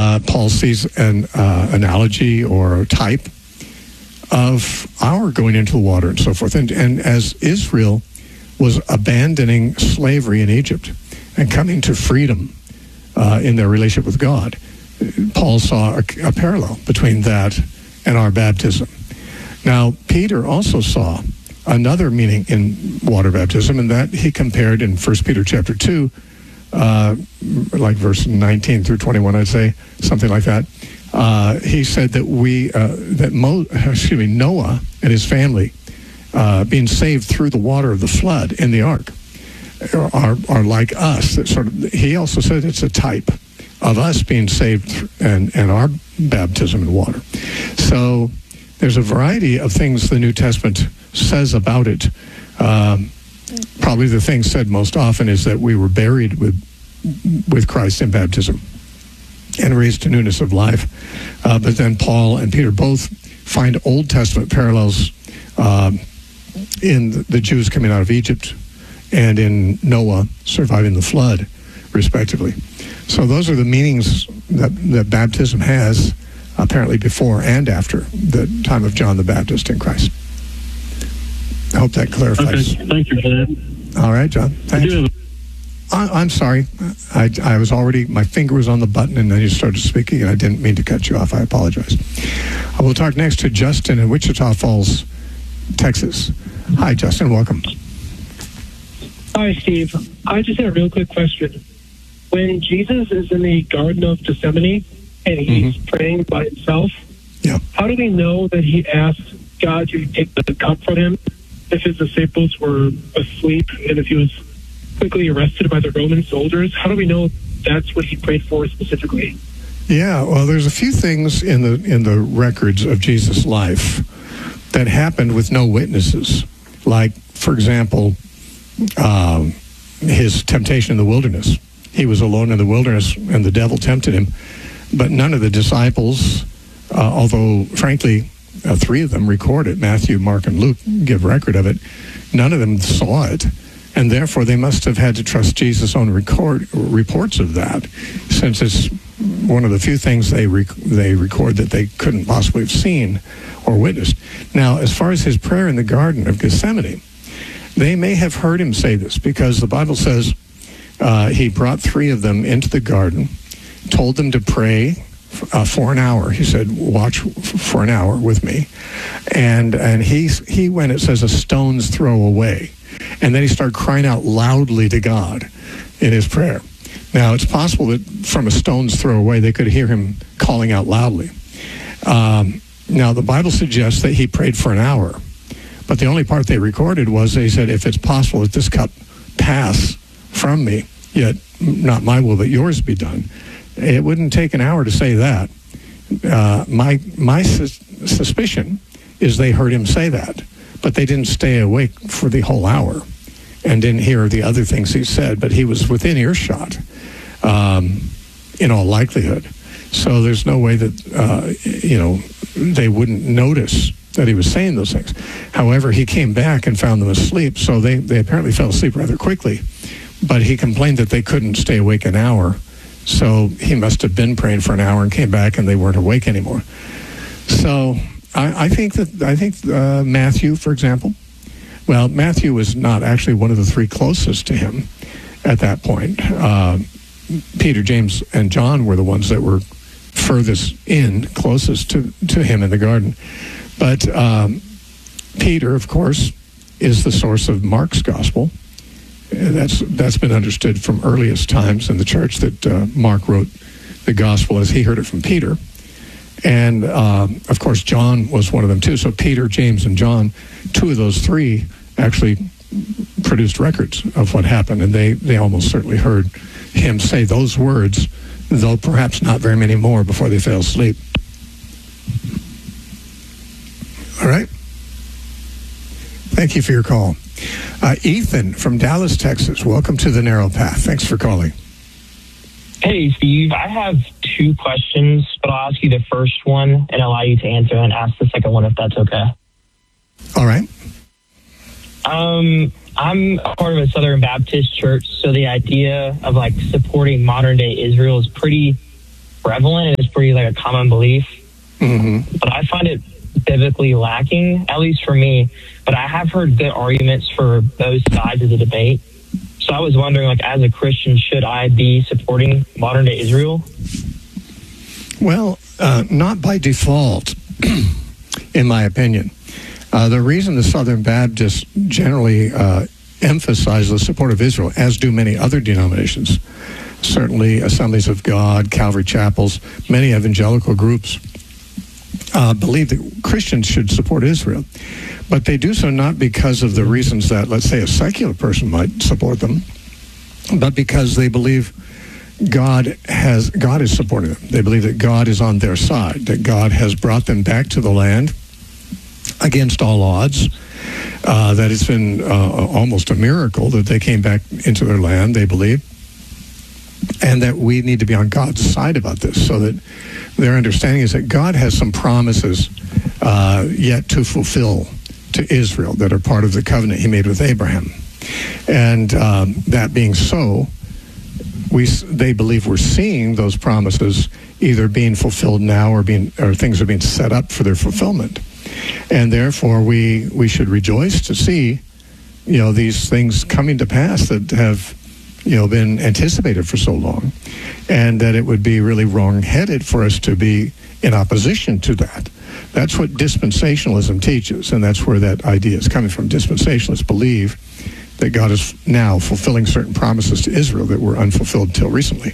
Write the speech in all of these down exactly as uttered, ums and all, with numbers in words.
uh, Paul sees an uh, analogy or a type of our going into the water and so forth. And, and as Israel was abandoning slavery in Egypt and coming to freedom uh, in their relationship with God, Paul saw a, a parallel between that and our baptism. Now, Peter also saw another meaning in water baptism, and that he compared in First Peter chapter two, uh, like verse nineteen through twenty-one, I'd say, something like that. Uh, he said that we, uh, that Mo, excuse me, Noah and his family, uh, being saved through the water of the flood in the ark, are are like us. That sort of. He also said it's a type of us being saved and and our baptism in water. So there's a variety of things the New Testament says about it. Um, probably the thing said most often is that we were buried with with Christ in baptism and raised to newness of life. Uh, but then Paul and Peter both find Old Testament parallels um, in the, the Jews coming out of Egypt and in Noah surviving the flood, respectively. So those are the meanings that, that baptism has, apparently before and after the time of John the Baptist in Christ. I hope that clarifies. Okay, thank you for that. All right, John. Thanks. I I, I'm sorry. I, I was already, my finger was on the button and then you started speaking and I didn't mean to cut you off. I apologize. I will talk next to Justin in Wichita Falls, Texas. Hi, Justin. Welcome. Hi, Steve. I just had a real quick question. When Jesus is in the Garden of Gethsemane and he's mm-hmm. praying by himself, yeah. how do we know that he asked God to take the cup from him if his disciples were asleep and if he was quickly arrested by the Roman soldiers? How do we know that's what he prayed for specifically? Yeah, well, there's a few things in the in the records of Jesus' life that happened with no witnesses. Like, for example, um, his temptation in the wilderness. He was alone in the wilderness and the devil tempted him. But none of the disciples, uh, although, frankly, uh, three of them record it, Matthew, Mark, and Luke give record of it, none of them saw it. And therefore, they must have had to trust Jesus' own record, reports of that, since it's one of the few things they rec- they record that they couldn't possibly have seen or witnessed. Now, as far as his prayer in the Garden of Gethsemane, they may have heard him say this, because the Bible says uh, he brought three of them into the garden, told them to pray uh, for an hour. He said, watch for an hour with me. And, and he, he went, it says, a stone's throw away. And then he started crying out loudly to God in his prayer. Now, it's possible that from a stone's throw away, they could hear him calling out loudly. Um, now, the Bible suggests that he prayed for an hour. But the only part they recorded was they said, if it's possible that this cup pass from me, yet not my will but yours be done. It wouldn't take an hour to say that. Uh, my my sus- suspicion is they heard him say that, but they didn't stay awake for the whole hour and didn't hear the other things he said, but he was within earshot um, in all likelihood. So there's no way that, uh, you know, they wouldn't notice that he was saying those things. However, he came back and found them asleep, so they, they apparently fell asleep rather quickly. But he complained that they couldn't stay awake an hour, so he must have been praying for an hour and came back and they weren't awake anymore. So I, I think that I think uh, Matthew, for example, well, Matthew was not actually one of the three closest to him at that point. Uh, Peter, James, and John were the ones that were furthest in, closest to, to him in the garden. But um, Peter, of course, is the source of Mark's gospel. That's that's been understood from earliest times in the church that uh, Mark wrote the gospel as he heard it from Peter. And, um, of course, John was one of them, too. So Peter, James, and John, two of those three actually produced records of what happened. And they, they almost certainly heard him say those words, though perhaps not very many more before they fell asleep. All right. Thank you for your call. Uh, Ethan from Dallas, Texas. Welcome to the Narrow Path. Thanks for calling. Hey, Steve. I have two questions, but I'll ask you the first one and allow you to answer and ask the second one if that's okay. All right. Um, I'm a part of a Southern Baptist church, so the idea of like supporting modern day Israel is pretty prevalent and it's pretty like a common belief. Mm-hmm. But I find it biblically lacking, at least for me. But I have heard good arguments for both sides of the debate. So I was wondering, like, as a Christian, should I be supporting modern-day Israel? Well, uh, not by default, in my opinion. Uh, the reason the Southern Baptists generally uh, emphasize the support of Israel, as do many other denominations, certainly Assemblies of God, Calvary Chapels, many evangelical groups, uh, believe that Christians should support Israel. But they do so not because of the reasons that, let's say, a secular person might support them, but because they believe God has God is supporting them. They believe that God is on their side, that God has brought them back to the land against all odds, uh, that it's been uh, almost a miracle that they came back into their land, they believe, and that we need to be on God's side about this, so that their understanding is that God has some promises uh, yet to fulfill to Israel that are part of the covenant he made with Abraham. And um, that being so, we they believe we're seeing those promises either being fulfilled now or being or things are being set up for their fulfillment. And therefore we we should rejoice to see, you know, these things coming to pass that have, you know, been anticipated for so long, and that it would be really wrong-headed for us to be in opposition to that. That's what dispensationalism teaches, and that's where that idea is coming from. Dispensationalists believe that God is now fulfilling certain promises to Israel that were unfulfilled until recently.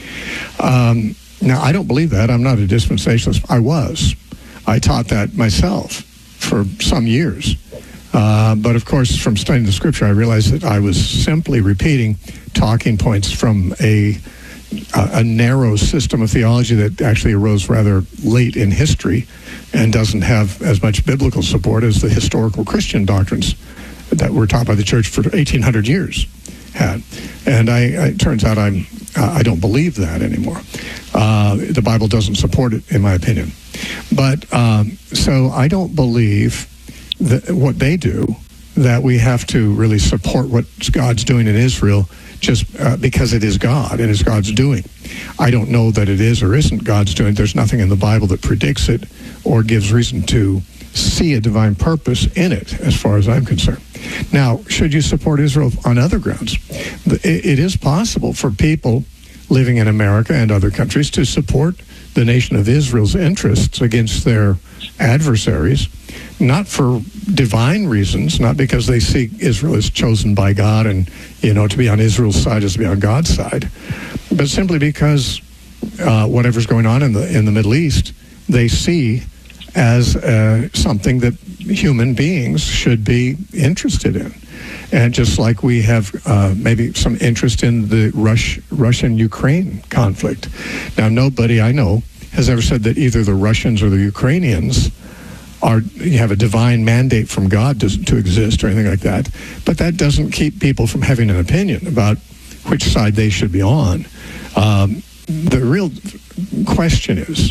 Um, now, I don't believe that. I'm not a dispensationalist. I was. I taught that myself for some years. Uh, but, of course, from studying the Scripture, I realized that I was simply repeating talking points from a a narrow system of theology that actually arose rather late in history and doesn't have as much biblical support as the historical Christian doctrines that were taught by the church for eighteen hundred years had. And I, it turns out I'm, uh, I don't believe that anymore. Uh, the Bible doesn't support it, in my opinion. But um, so I don't believe that what they do, that we have to really support what God's doing in Israel just uh, because it is God and it's God's doing. I don't know that it is or isn't God's doing. There's nothing in the Bible that predicts it or gives reason to see a divine purpose in it, as far as I'm concerned. Now, should you support Israel on other grounds? It is possible for people living in America and other countries to support the nation of Israel's interests against their adversaries, not for divine reasons, not because they see Israel as chosen by God and, you know, to be on Israel's side is to be on God's side, but simply because uh, whatever's going on in the in the Middle East, they see as uh, something that human beings should be interested in. And just like we have uh, maybe some interest in the Rush, Russian-Ukraine conflict. Now, nobody I know has ever said that either the Russians or the Ukrainians are you have a divine mandate from God to, to exist or anything like that. But that doesn't keep people from having an opinion about which side they should be on. Um, the real question is,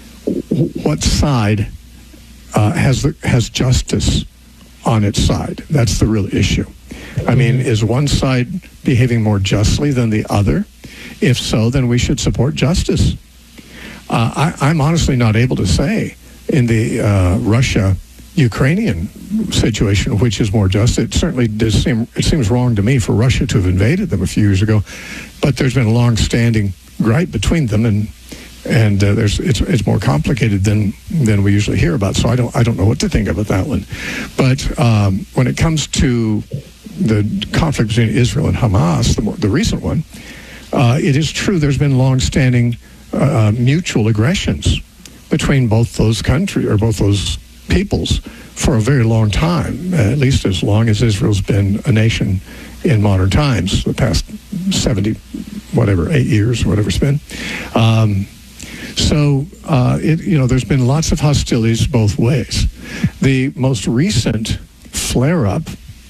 what side uh, has the, has justice on its side? That's the real issue. I mean, is one side behaving more justly than the other? If so, then we should support justice. Uh, I, I'm honestly not able to say in the uh, Russia-Ukrainian situation which is more just. It certainly does seem it seems wrong to me for Russia to have invaded them a few years ago, but there's been a long-standing gripe between them, and and uh, there's it's it's more complicated than than we usually hear about. So I don't I don't know what to think about that one. But um, when it comes to the conflict between Israel and Hamas, the, more, the recent one, uh, it is true there's been long-standing uh, mutual aggressions between both those countries or both those peoples for a very long time, at least as long as Israel's been a nation in modern times, the past seventy, whatever, eight years, whatever it's been. Um, so, uh, it, you know, there's been lots of hostilities both ways. The most recent flare-up,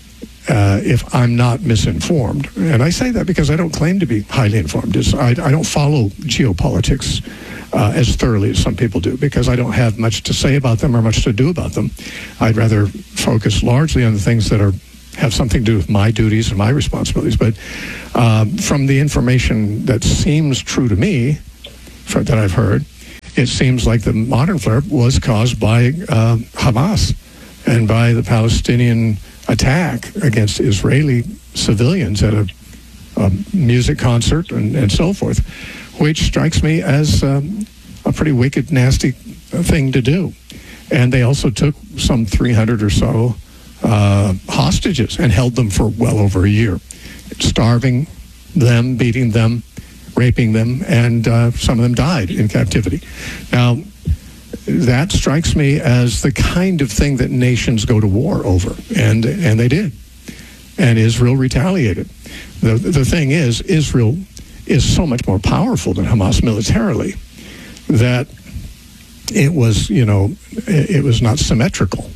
uh, if I'm not misinformed, and I say that because I don't claim to be highly informed, is I, I don't follow geopolitics Uh, as thoroughly as some people do, because I don't have much to say about them or much to do about them. I'd rather focus largely on the things that are have something to do with my duties and my responsibilities. But um, from the information that seems true to me for, that I've heard, it seems like the modern flare was caused by uh, Hamas and by the Palestinian attack against Israeli civilians at a, a music concert and, and so forth, which strikes me as um, a pretty wicked, nasty thing to do. And they also took some three hundred or so uh, hostages and held them for well over a year, starving them, beating them, raping them, and uh, some of them died in captivity. Now, that strikes me as the kind of thing that nations go to war over, and and they did. And Israel retaliated. The, the thing is, Israel is so much more powerful than Hamas militarily that it was, you know, it, it was not symmetrical.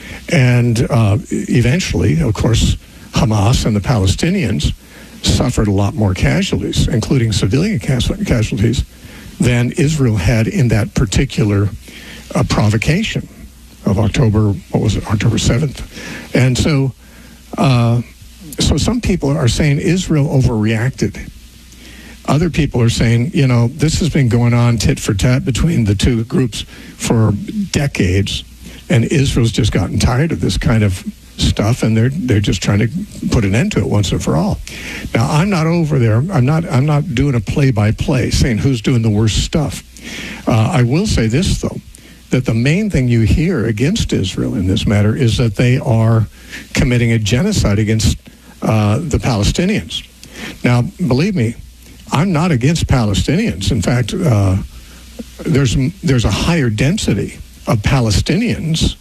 And uh, eventually, of course, Hamas and the Palestinians suffered a lot more casualties, including civilian casualties, than Israel had in that particular uh, provocation of October, what was it, October seventh. And so, uh, so some people are saying Israel overreacted. Other people are saying, you know, this has been going on tit for tat between the two groups for decades, and Israel's just gotten tired of this kind of stuff, and they're they're just trying to put an end to it once and for all. Now, I'm not over there. I'm not I'm not doing a play-by-play saying who's doing the worst stuff. Uh, I will say this, though, that the main thing you hear against Israel in this matter is that they are committing a genocide against uh, the Palestinians. Now, believe me, I'm not against Palestinians. In fact, uh, there's there's a higher density of Palestinians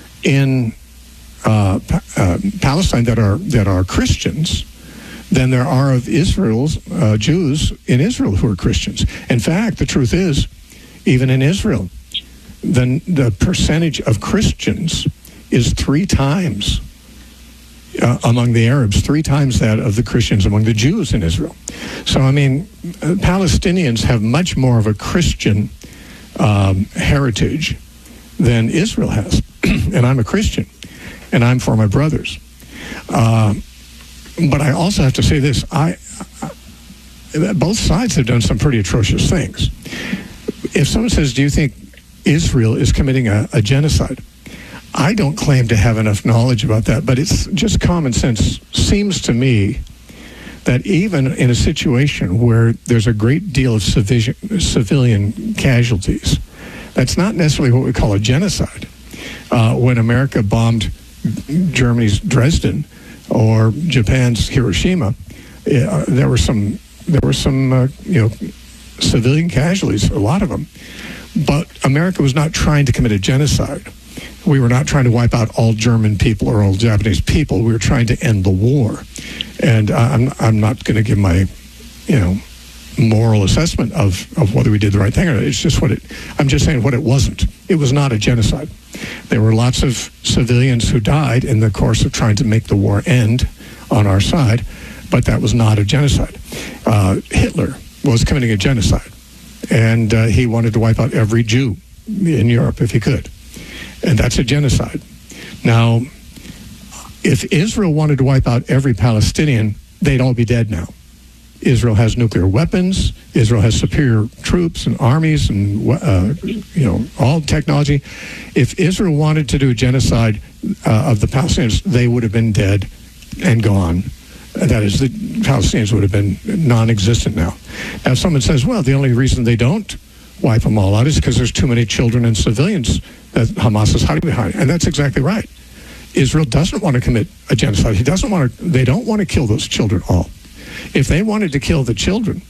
in uh, uh, Palestine that are that are Christians than there are of Israel's uh, Jews in Israel who are Christians. In fact, the truth is, even in Israel, the the percentage of Christians is three times uh, among the Arabs, three times that of the Christians among the Jews in Israel. So, I mean, uh, Palestinians have much more of a Christian um, heritage than Israel has. And I'm a Christian, and I'm for my brothers. Uh, but I also have to say this. I, I both sides have done some pretty atrocious things. If someone says, do you think Israel is committing a, a genocide? I don't claim to have enough knowledge about that, but it's just common sense. Seems to me that even in a situation where there's a great deal of civilian, civilian casualties, that's not necessarily what we call a genocide. Uh, when America bombed Germany's Dresden or Japan's Hiroshima, uh, there were some there were some uh, you know civilian casualties, a lot of them. But America was not trying to commit a genocide. We were not trying to wipe out all German people or all Japanese people. We were trying to end the war. And I'm I'm not going to give my, you know, moral assessment of, of whether we did the right thing or not. It's just what it, I'm just saying what it wasn't. It was not a genocide. There were lots of civilians who died in the course of trying to make the war end on our side, but that was not a genocide. Uh, Hitler was committing a genocide, and uh, he wanted to wipe out every Jew in Europe if he could. And that's a genocide. Now, if Israel wanted to wipe out every Palestinian, they'd all be dead now. Israel has nuclear weapons. Israel has superior troops and armies and, uh, you know, all technology. If Israel wanted to do a genocide uh, of the Palestinians, they would have been dead and gone. That is, the Palestinians would have been non-existent now. Now, someone says, well, the only reason they don't wipe them all out is because there's too many children and civilians that Hamas is hiding behind. And that's exactly right. Israel doesn't want to commit a genocide. He doesn't want to, they don't want to kill those children all. If they wanted to kill the children,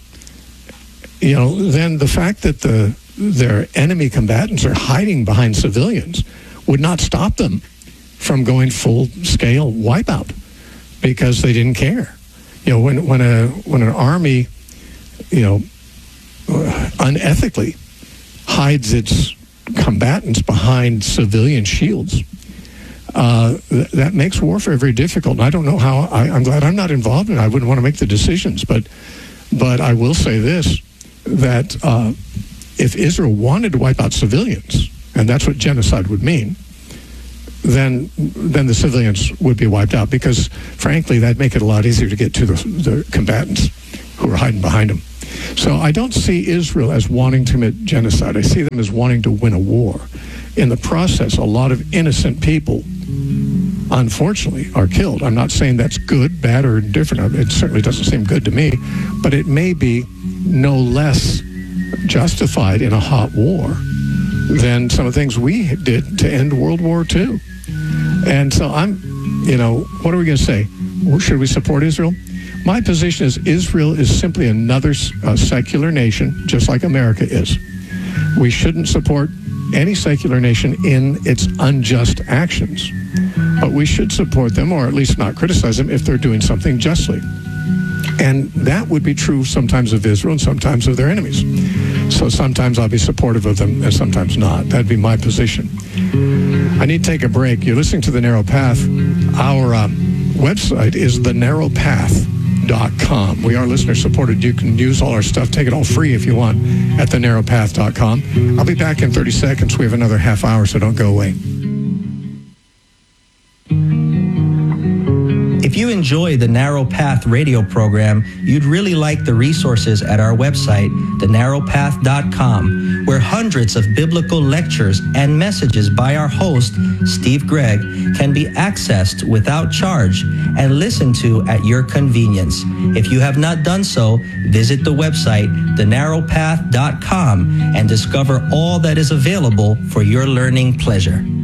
you know, then the fact that the their enemy combatants are hiding behind civilians would not stop them from going full-scale wipeout because they didn't care. You know, when when a when an army, you know, unethically hides its combatants behind civilian shields, uh, th- that makes warfare very difficult. And I don't know how. I, I'm glad I'm not involved in it. I wouldn't want to make the decisions, but but I will say this: that uh, if Israel wanted to wipe out civilians, and that's what genocide would mean, then then the civilians would be wiped out, because frankly that'd make it a lot easier to get to the, the combatants who are hiding behind them. So I don't see Israel as wanting to commit genocide. I see them as wanting to win a war. In the process, a lot of innocent people, unfortunately, are killed. I'm not saying that's good, bad, or indifferent. It certainly doesn't seem good to me, but it may be no less justified in a hot war than some of the things we did to end World War Two. And so I'm, you know, what are we going to say? Should we support Israel? My position is Israel is simply another uh, secular nation, just like America is. We shouldn't support any secular nation in its unjust actions, but we should support them, or at least not criticize them, if they're doing something justly. And that would be true sometimes of Israel and sometimes of their enemies. So sometimes I'll be supportive of them and sometimes not. That'd be my position. I need to take a break. You're listening to The Narrow Path. Our uh, website is the narrow path dot com. We are listener supported. You can use all our stuff, take it all free if you want, at the narrow path dot com. I'll be back in thirty seconds. We have another half hour, so don't go away. If you enjoy the Narrow Path radio program, you'd really like the resources at our website, the narrow path dot com, where hundreds of biblical lectures and messages by our host, Steve Gregg, can be accessed without charge and listened to at your convenience. If you have not done so, visit the website, the narrow path dot com, and discover all that is available for your learning pleasure.